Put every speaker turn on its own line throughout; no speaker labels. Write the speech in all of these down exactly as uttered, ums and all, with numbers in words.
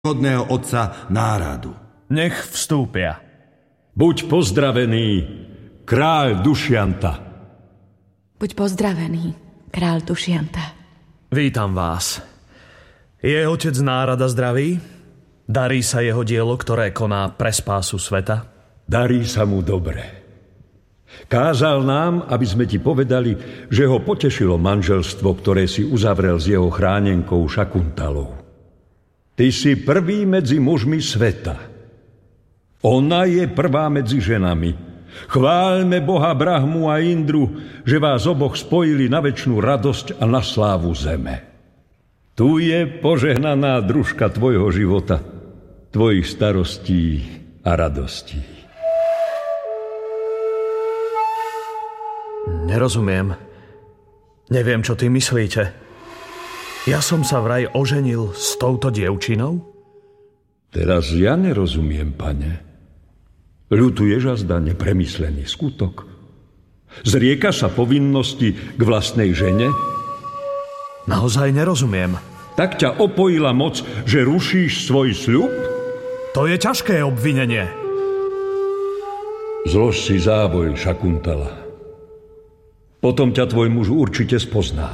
hodného otca Náradu.
Nech vstúpia.
Buď pozdravený, kráľ Dušianta.
Buď pozdravený, kráľ Dušianta.
Vítam vás. Je otec Nárada zdravý? Darí sa jeho dielo, ktoré koná pre spásu sveta?
Darí sa mu dobre. Kázal nám, aby sme ti povedali, že ho potešilo manželstvo, ktoré si uzavrel s jeho chránenkou Šakuntalou. Ty si prvý medzi mužmi sveta. Ona je prvá medzi ženami. Chváľme Boha Brahmu a Indru, že vás oboch spojili na večnú radosť a na slávu zeme. Tu je požehnaná družka tvojho života, tvojich starostí a radostí.
Nerozumiem. Neviem, čo ty myslíte. Ja som sa vraj oženil s touto dievčinou?
Teraz ja nerozumiem, pane. Ľutuješ azda nepremyslený skutok? Zrieka sa povinnosti k vlastnej žene?
Naozaj nerozumiem.
Tak ťa opojila moc, že rušíš svoj sľub?
To je ťažké obvinenie.
Zlož si záboj, Šakuntala. Potom ťa tvoj muž určite spozná.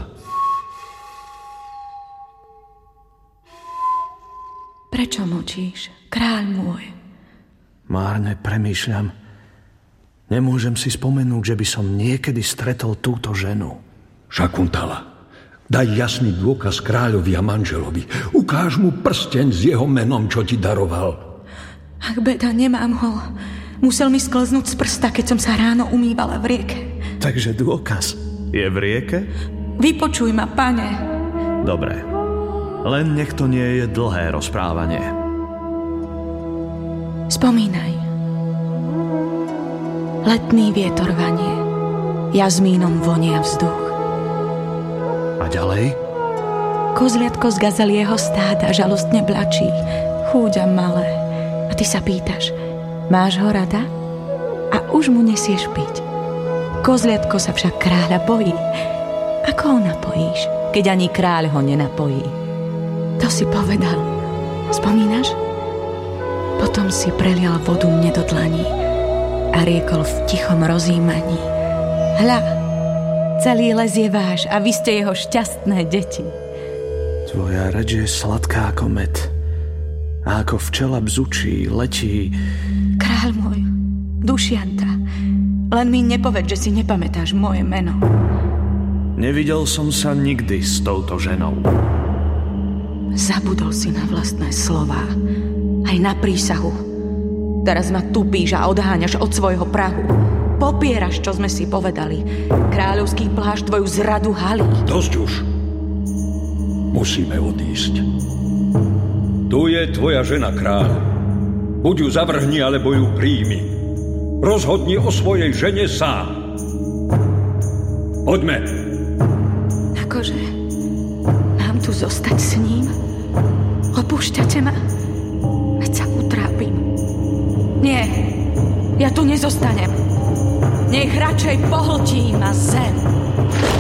Prečo mlčíš, kráľ môj?
Márne premýšľam. Nemôžem si spomenúť, že by som niekedy stretol túto ženu.
Šakuntala, daj jasný dôkaz kráľovi a manželovi. Ukáž mu prsteň s jeho menom, čo ti daroval.
Ach, beda, nemám ho. Musel mi sklznúť z prsta, keď som sa ráno umývala v rieke.
Takže dôkaz je v rieke?
Vypočuj ma, pane.
Dobre. Len nech to nie je dlhé rozprávanie.
Spomínaj. Letný vietor vanie, jazmínom vonia vzduch.
A ďalej?
Kozliatko z gazelieho stáda žalostne blačí, chúďa malé. A ty sa pýtaš, máš ho rada? A už mu nesieš piť. Kozliatko sa však kráľa bojí. Ako ho napojíš, keď ani kráľ ho nenapojí? To si povedal. Spomínaš? Potom si prelial vodu mne do dlaní a riekol v tichom rozjímaní. Hľa, celý les je váš a vy ste jeho šťastné deti.
Tvoja reč je sladká ako med a ako včela bzučí, letí.
Kráľ môj, Dušianta, len mi nepoveď, že si nepamätáš moje meno.
Nevidel som sa nikdy s touto ženou.
Zabudol si na vlastné slová, aj na prísahu. Teraz ma tupíš a odháňaš od svojho prahu. Popieraš, čo sme si povedali. Kráľovský plášť tvoju zradu halí.
Dosť už. Musíme odísť. Tu je tvoja žena, kráľ. Buď ju zavrhni, alebo ju príjmi. Rozhodni o svojej žene sám. Poďme.
Akože mám tu zostať s ním? Opúšťate ma? Veď sa utrápim. Nie, ja tu nezostanem. Nech radšej pohltí ma zem.